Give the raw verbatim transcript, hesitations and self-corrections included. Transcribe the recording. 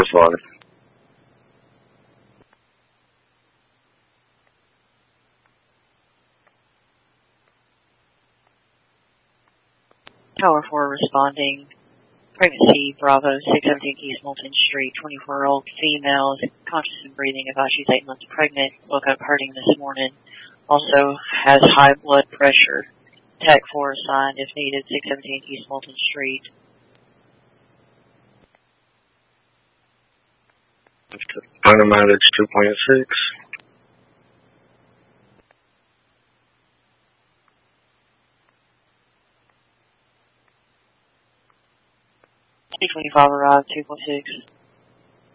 responding. Tower four responding. Pregnancy, Bravo, six seventeen East Moulton Street, twenty-four-year-old female, conscious and breathing, about she's eight months pregnant, woke up hurting this morning. Also has high blood pressure. Tech four assigned if needed, six seventeen East Moulton Street. Paramedics two point six. T twenty-five arrived, two point six.